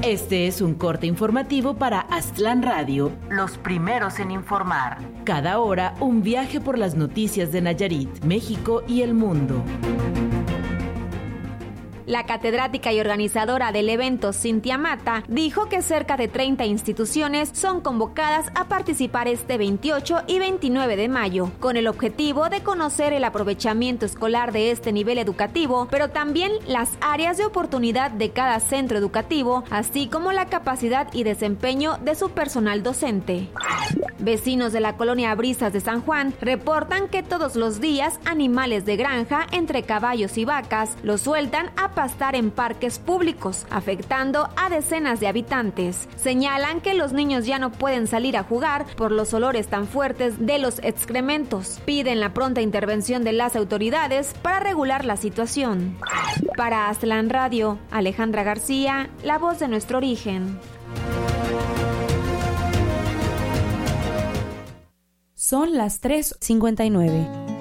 Este es un corte informativo para Aztlán Radio, los primeros en informar. Cada hora, un viaje por las noticias de Nayarit, México y el mundo. La catedrática y organizadora del evento, Cintia Mata, dijo que cerca de 30 instituciones son convocadas a participar este 28 y 29 de mayo, con el objetivo de conocer el aprovechamiento escolar de este nivel educativo, pero también las áreas de oportunidad de cada centro educativo, así como la capacidad y desempeño de su personal docente. Vecinos de la colonia Brisas de San Juan reportan que todos los días animales de granja, entre caballos y vacas, los sueltan a pastar en parques públicos, afectando a decenas de habitantes. Señalan que los niños ya no pueden salir a jugar por los olores tan fuertes de los excrementos. Piden la pronta intervención de las autoridades para regular la situación. Para Aztlán Radio, Alejandra García, la voz de nuestro origen. Son las 3:59.